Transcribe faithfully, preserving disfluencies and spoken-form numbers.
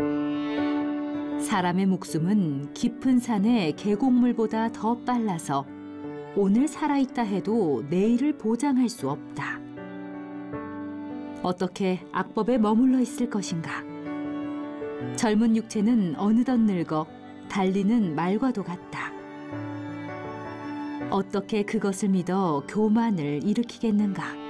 사람의 목숨은 깊은 산의 계곡물보다 더 빨라서 오늘 살아있다 해도 내일을 보장할 수 없다. 어떻게 악법에 머물러 있을 것인가? 젊은 육체는 어느덧 늙어 달리는 말과도 같다. 어떻게 그것을 믿어 교만을 일으키겠는가?